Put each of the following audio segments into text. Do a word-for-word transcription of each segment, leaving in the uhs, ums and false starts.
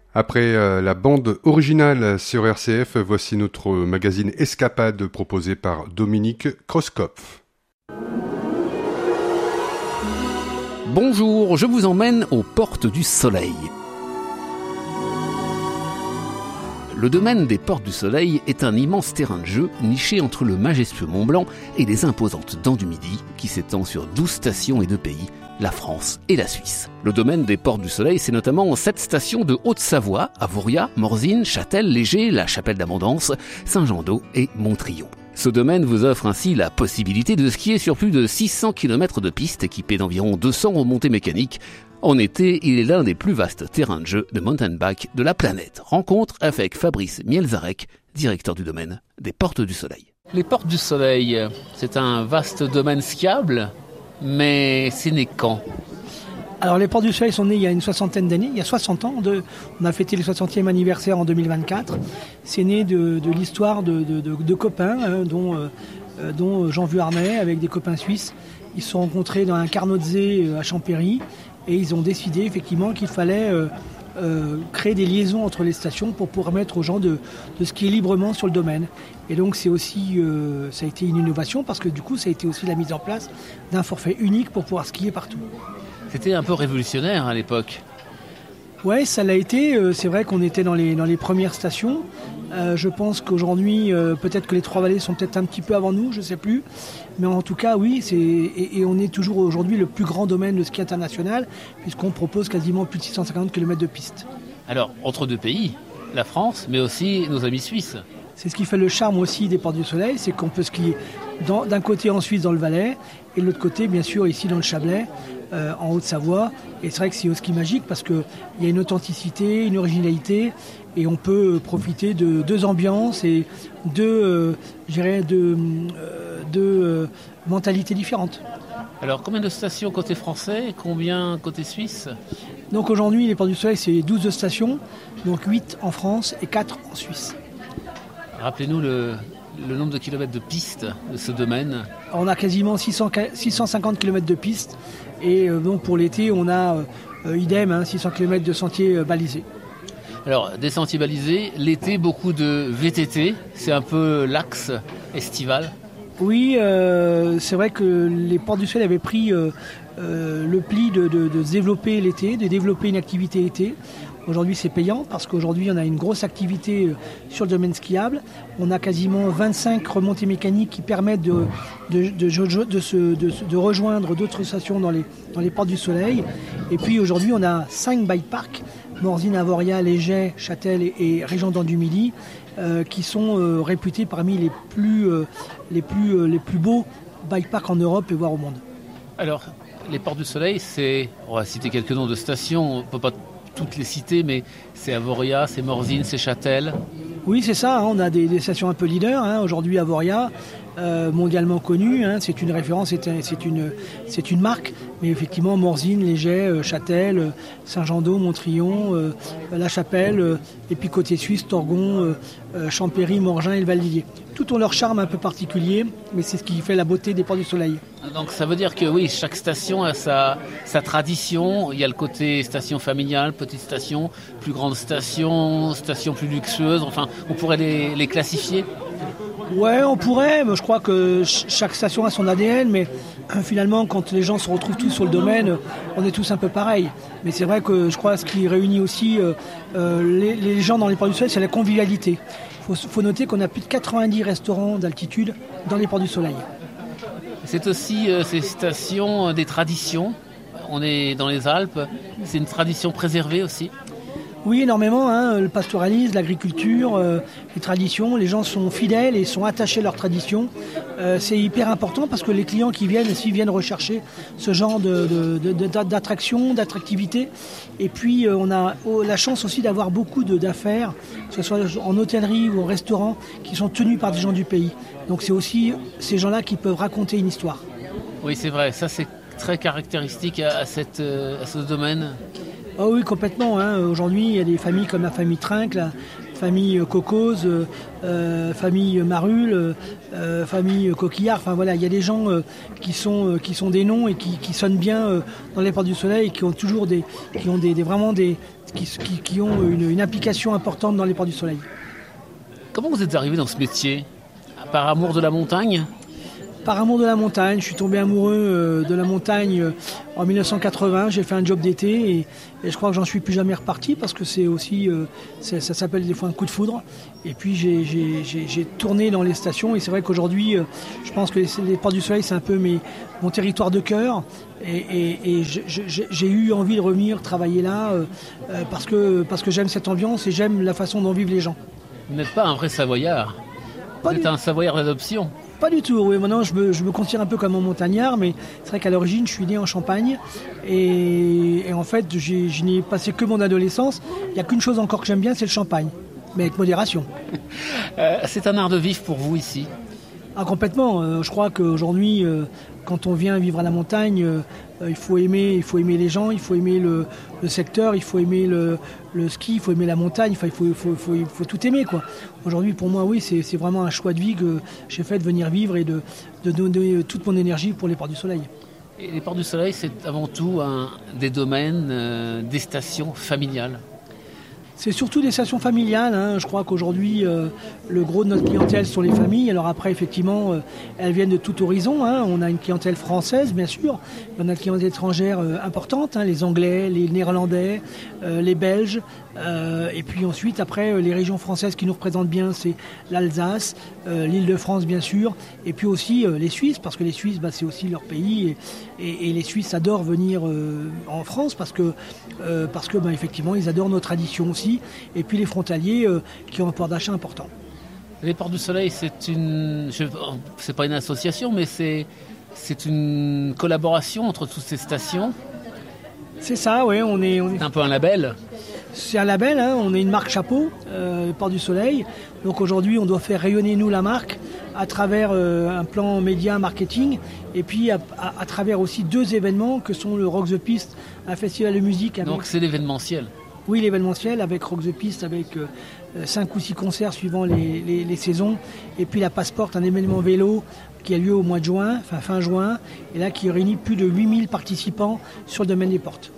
Après euh, la bande originale sur R C F, voici notre magazine Escapade proposé par Dominique Krauskopf. Bonjour, je vous emmène aux Portes du Soleil. Le domaine des Portes du Soleil est un immense terrain de jeu niché entre le majestueux Mont Blanc et les imposantes Dents du Midi qui s'étend sur douze stations et deux pays, la France et la Suisse. Le domaine des Portes du Soleil, c'est notamment sept stations de Haute-Savoie, Avoriaz, Morzine, Châtel, Léger, la Chapelle d'Abondance, Saint-Jean-d'Eau et Montrion. Ce domaine vous offre ainsi la possibilité de skier sur plus de six cents kilomètres de piste équipées d'environ deux cents remontées mécaniques. En été, il est l'un des plus vastes terrains de jeu de mountain bike de la planète. Rencontre avec Fabrice Mielzarek, directeur du domaine des Portes du Soleil. Les Portes du Soleil, c'est un vaste domaine skiable, mais c'est né quand ? Alors les Portes du Soleil sont nées il y a une soixantaine d'années, il y a soixante ans, de, on a fêté le soixantième anniversaire en deux mille vingt-quatre. C'est né de, de l'histoire de, de, de, de copains, hein, dont, euh, dont Jean Vuarnet avec des copains suisses. Ils se sont rencontrés dans un Carnotze à Champéry et ils ont décidé effectivement qu'il fallait euh, euh, créer des liaisons entre les stations pour permettre aux gens de, de skier librement sur le domaine. Et donc c'est aussi, euh, ça a été une innovation parce que du coup ça a été aussi la mise en place d'un forfait unique pour pouvoir skier partout. C'était un peu révolutionnaire à l'époque. Ouais, ça l'a été. Euh, c'est vrai qu'on était dans les, dans les premières stations. Euh, je pense qu'aujourd'hui, euh, peut-être que les Trois-Vallées sont peut-être un petit peu avant nous, je ne sais plus. Mais en tout cas, oui, c'est, et, et on est toujours aujourd'hui le plus grand domaine de ski international, puisqu'on propose quasiment plus de six cent cinquante kilomètres de piste. Alors, entre deux pays, la France, mais aussi nos amis suisses. C'est ce qui fait le charme aussi des Portes du Soleil, c'est qu'on peut skier dans, d'un côté en Suisse dans le Valais, et de l'autre côté, bien sûr, ici dans le Chablais, euh, en Haute-Savoie. Et c'est vrai que c'est au ski magique parce qu'il y a une authenticité, une originalité, et on peut profiter de deux ambiances et deux, euh, je dirais, deux, euh, deux euh, mentalités différentes. Alors, combien de stations côté français et combien côté suisse ? Donc aujourd'hui, les Portes du Soleil, c'est douze stations, donc huit en France et quatre en Suisse. Rappelez-nous le, le nombre de kilomètres de pistes de ce domaine. On a quasiment six cents, six cent cinquante kilomètres de pistes et euh, donc pour l'été on a euh, idem hein, six cents kilomètres de sentiers euh, balisés. Alors des sentiers balisés, l'été beaucoup de V T T, c'est un peu l'axe estival. Oui, euh, c'est vrai que les Portes du Soleil avaient pris euh, euh, le pli de, de, de se développer l'été, de développer une activité été. Aujourd'hui, c'est payant parce qu'aujourd'hui, on a une grosse activité sur le domaine skiable. On a quasiment vingt-cinq remontées mécaniques qui permettent de, de, de, de, de, se, de, de rejoindre d'autres stations dans les, dans les Portes du Soleil. Et puis aujourd'hui, on a cinq bike parks, Morzine, Avoriaz, Léger, Châtel et, et Région Dents du Midi, euh, qui sont euh, réputés parmi les plus, euh, les, plus, euh, les plus beaux bike parks en Europe et voire au monde. Alors, les Portes du Soleil, c'est, on va citer quelques noms de stations, on ne peut pas toutes les cités, mais c'est Avoriaz, c'est Morzine, c'est Châtel. Oui, c'est ça, hein, on a des, des stations un peu leaders. Hein. Aujourd'hui, Avoriaz, euh, mondialement connu, hein, c'est une référence, c'est, un, c'est, une, c'est une marque. Mais effectivement, Morzine, Léger, euh, Châtel, euh, Saint-Jean-d'Eau, Montrion, euh, La Chapelle, euh, et puis côté suisse, Torgon, euh, euh, Champéry, Morgin et le Val-d'Illier. Tout ont leur charme un peu particulier, mais c'est ce qui fait la beauté des Portes du Soleil. Donc ça veut dire que oui, chaque station a sa, sa tradition. Il y a le côté station familiale, petite station, plus grande station, station plus luxueuse. Enfin, on pourrait les, les classifier. Ouais, on pourrait. Mais je crois que chaque station a son A D N, mais euh, finalement, quand les gens se retrouvent tous sur le domaine, on est tous un peu pareils. Mais c'est vrai que je crois que ce qui réunit aussi euh, euh, les, les gens dans les Portes du Soleil, c'est la convivialité. Il faut, faut noter qu'on a plus de quatre-vingt-dix restaurants d'altitude dans les Portes du Soleil. C'est aussi euh, ces stations euh, des traditions. On est dans les Alpes. C'est une tradition préservée aussi. Oui, énormément. Hein, le pastoralisme, l'agriculture, euh, les traditions. Les gens sont fidèles et sont attachés à leurs traditions. Euh, c'est hyper important parce que les clients qui viennent aussi viennent rechercher ce genre de, de, de, d'attraction, d'attractivité. Et puis, euh, on a oh, la chance aussi d'avoir beaucoup de, d'affaires, que ce soit en hôtellerie ou en restaurant, qui sont tenus par des gens du pays. Donc, c'est aussi ces gens-là qui peuvent raconter une histoire. Oui, c'est vrai. Ça, c'est très caractéristique à, à, cette, à ce domaine. Oh oui, complètement. Hein. Aujourd'hui, il y a des familles comme la famille Trinque, la famille Cocose, euh, famille Marule, euh, famille Coquillard. Enfin voilà, il y a des gens euh, qui sont euh, qui sont des noms et qui, qui sonnent bien euh, dans les Portes du Soleil et qui ont toujours des qui ont des, des vraiment des qui, qui, qui ont une, une implication importante dans les Portes du Soleil. Comment vous êtes arrivé dans ce métier ? Par amour de la montagne ? Par amour de la montagne, je suis tombé amoureux euh, de la montagne euh, en dix-neuf cent quatre-vingts. J'ai fait un job d'été et, et je crois que j'en suis plus jamais reparti parce que c'est aussi, euh, c'est, ça s'appelle des fois un coup de foudre. Et puis j'ai, j'ai, j'ai, j'ai tourné dans les stations et c'est vrai qu'aujourd'hui, euh, je pense que les, les Portes du Soleil, c'est un peu mes, mon territoire de cœur. Et, et, et je, je, j'ai eu envie de revenir travailler là euh, euh, parce que, parce que j'aime cette ambiance et j'aime la façon dont vivent les gens. Vous n'êtes pas un vrai Savoyard. Pas vous êtes du... un Savoyard d'adoption. Pas du tout, oui, maintenant je me, je me considère un peu comme un montagnard, mais c'est vrai qu'à l'origine je suis né en Champagne et, et en fait j'ai, je n'ai passé que mon adolescence. Il n'y a qu'une chose encore que j'aime bien, c'est le champagne, mais avec modération. euh, c'est un art de vivre pour vous ici ? Ah, complètement, euh, je crois qu'aujourd'hui euh, quand on vient vivre à la montagne, euh, il faut aimer, il faut aimer les gens, il faut aimer le, le secteur, il faut aimer le, le ski, il faut aimer la montagne, enfin, il faut, il faut, il faut, il faut tout aimer, quoi. Aujourd'hui, pour moi, oui, c'est, c'est vraiment un choix de vie que j'ai fait de venir vivre et de, de donner toute mon énergie pour les Portes du Soleil. Et les Portes du Soleil, c'est avant tout un, des domaines, euh, des stations familiales. C'est surtout des stations familiales. Hein. Je crois qu'aujourd'hui, euh, le gros de notre clientèle sont les familles. Alors après, effectivement, euh, elles viennent de tout horizon. Hein. On a une clientèle française, bien sûr. On a une clientèle étrangère euh, importante, hein, les Anglais, les Néerlandais, euh, les Belges. Euh, et puis ensuite, après, euh, les régions françaises qui nous représentent bien, c'est l'Alsace, euh, l'Île-de-France, bien sûr. Et puis aussi euh, les Suisses, parce que les Suisses, bah, c'est aussi leur pays. Et, et, et les Suisses adorent venir euh, en France parce que, euh, parce que bah, effectivement, ils adorent nos traditions aussi. Et puis les frontaliers euh, qui ont un pouvoir d'achat important. Les Portes du Soleil, c'est une, je, c'est pas une association, mais c'est, c'est une collaboration entre toutes ces stations. C'est ça, oui. On est, on est... C'est un peu un label. C'est un label, hein, on est une marque chapeau, euh, Portes du Soleil. Donc aujourd'hui, on doit faire rayonner nous la marque à travers euh, un plan média marketing et puis à, à, à travers aussi deux événements que sont le Rock the Piste, un festival de musique. Avec... Donc c'est l'événementiel. Oui, l'événementiel avec Rock the Piste, avec euh, cinq ou six concerts suivant les, les, les saisons. Et puis la Passport, un événement vélo qui a lieu au mois de juin, enfin fin juin, et là qui réunit plus de huit mille participants sur le domaine des Portes.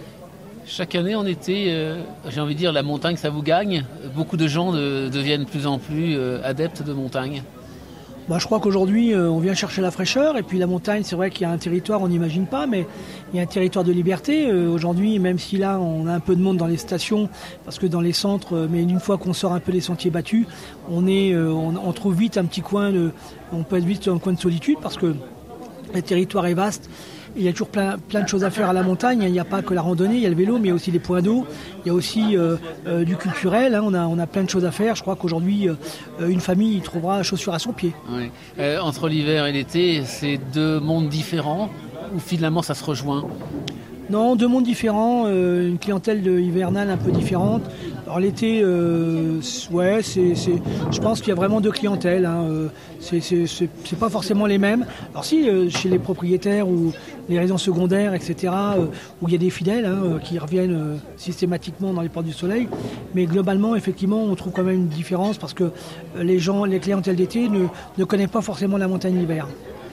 Chaque année en été, euh, j'ai envie de dire, la montagne, ça vous gagne. Beaucoup de gens de, deviennent de plus en plus euh, adeptes de montagne. Bah, je crois qu'aujourd'hui, euh, on vient chercher la fraîcheur. Et puis la montagne, c'est vrai qu'il y a un territoire, on n'imagine pas, mais il y a un territoire de liberté. Euh, aujourd'hui, même si là, on a un peu de monde dans les stations, parce que dans les centres, euh, mais une fois qu'on sort un peu des sentiers battus, on, est, euh, on, on trouve vite un petit coin, de, on peut être vite dans un coin de solitude, parce que le territoire est vaste. Il y a toujours plein, plein de choses à faire à la montagne. Il n'y a pas que la randonnée, il y a le vélo, mais il y a aussi les points d'eau. Il y a aussi euh, euh, du culturel. Hein. On a, on a plein de choses à faire. Je crois qu'aujourd'hui, euh, une famille trouvera chaussures à son pied. Oui. Euh, entre l'hiver et l'été, c'est deux mondes différents ou finalement ça se rejoint ? Non, deux mondes différents, euh, une clientèle de hivernale un peu différente. Alors l'été, euh, ouais, c'est, c'est, je pense qu'il y a vraiment deux clientèles. Hein, euh, c'est, c'est, c'est, c'est pas forcément les mêmes. Alors si, euh, chez les propriétaires ou les résidences secondaires, et cetera, euh, où il y a des fidèles hein, euh, qui reviennent euh, systématiquement dans les Portes du Soleil. Mais globalement, effectivement, on trouve quand même une différence parce que les gens, les clientèles d'été ne, ne connaissent pas forcément la montagne l'hiver.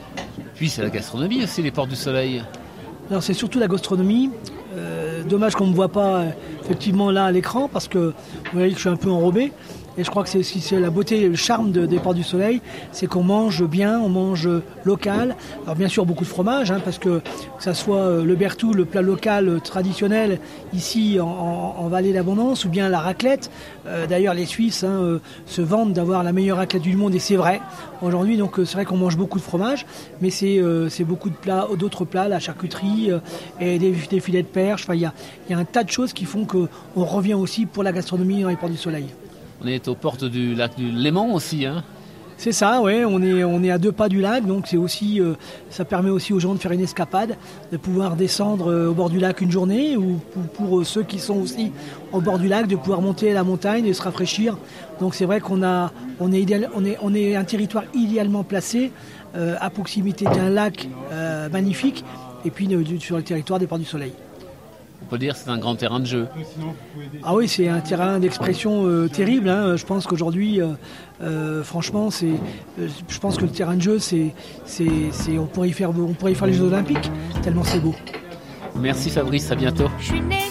Puis c'est la gastronomie aussi, les Portes du Soleil. Alors c'est surtout la gastronomie. Euh, dommage qu'on ne me voit pas euh, effectivement là à l'écran parce que vous voyez que je suis un peu enrobé. Et je crois que c'est, c'est la beauté et le charme de, des Portes du Soleil, c'est qu'on mange bien, on mange local. Alors bien sûr beaucoup de fromage, hein, parce que que ça soit le bertou, le plat local traditionnel ici en, en, en Vallée d'Abondance, ou bien la raclette. Euh, d'ailleurs les Suisses hein, euh, se vantent d'avoir la meilleure raclette du monde et c'est vrai. Aujourd'hui donc c'est vrai qu'on mange beaucoup de fromage, mais c'est, euh, c'est beaucoup de plats, d'autres plats, la charcuterie euh, et des, des filets de perche. Enfin il y a, y a un tas de choses qui font qu'on revient aussi pour la gastronomie dans les Portes du Soleil. On est aux portes du lac du Léman aussi, hein. C'est ça, ouais. On est on est à deux pas du lac, donc c'est aussi euh, ça permet aussi aux gens de faire une escapade, de pouvoir descendre euh, au bord du lac une journée, ou pour, pour euh, ceux qui sont aussi au bord du lac, de pouvoir monter à la montagne et se rafraîchir. Donc c'est vrai qu'on a on est idéal, on est on est un territoire idéalement placé euh, à proximité d'un lac euh, magnifique, et puis euh, sur le territoire des Portes du Soleil. On peut dire que c'est un grand terrain de jeu. Ah oui, c'est un terrain d'expression euh, terrible. Hein. Je pense qu'aujourd'hui, euh, euh, franchement, c'est, euh, je pense que le terrain de jeu, c'est, c'est, c'est, on pourrait y faire, on pourrait y faire les Jeux Olympiques tellement c'est beau. Merci Fabrice, à bientôt.